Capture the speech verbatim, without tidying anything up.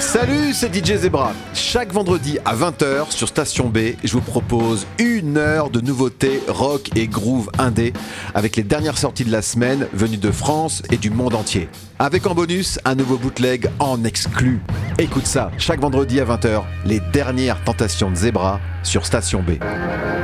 Salut, c'est D J Zebra. Chaque vendredi à vingt heures sur Station B, je vous propose une heure de nouveautés rock et groove indé avec les dernières sorties de la semaine venues de France et du monde entier. Avec en bonus un nouveau bootleg en exclu. Écoute ça, chaque vendredi à vingt heures, les dernières tentations de Zebra sur Station B.